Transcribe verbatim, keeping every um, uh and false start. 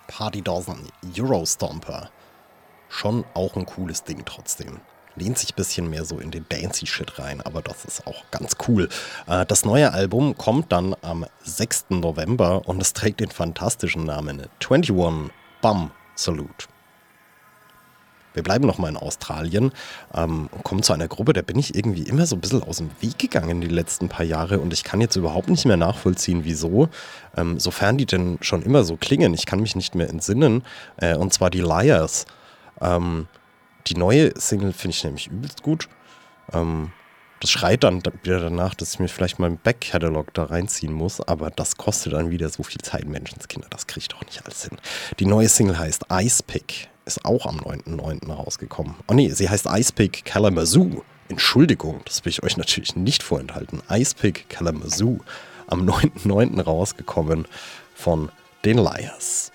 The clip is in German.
Party Dozen Eurostomper. Schon auch ein cooles Ding trotzdem. Lehnt sich ein bisschen mehr so in den Dancy-Shit rein, aber das ist auch ganz cool. Äh, das neue Album kommt dann am sechsten November und es trägt den fantastischen Namen einundzwanzig Bum Salute. Wir bleiben nochmal in Australien ähm, und kommen zu einer Gruppe, der bin ich irgendwie immer so ein bisschen aus dem Weg gegangen die letzten paar Jahre und ich kann jetzt überhaupt nicht mehr nachvollziehen, wieso, ähm, sofern die denn schon immer so klingen. Ich kann mich nicht mehr entsinnen, äh, und zwar die Liars. Ähm, die neue Single finde ich nämlich übelst gut. Ähm, das schreit dann wieder danach, dass ich mir vielleicht mal einen Back-Catalog da reinziehen muss, aber das kostet dann wieder so viel Zeit, Menschenskinder, das kriege ich doch nicht alles hin. Die neue Single heißt Ice Pick, ist auch am neunten neunten rausgekommen. Oh nee, sie heißt Ice Pick Kalamazoo. Entschuldigung, das will ich euch natürlich nicht vorenthalten. Ice Pick Kalamazoo, am neunten neunten rausgekommen von den Liars.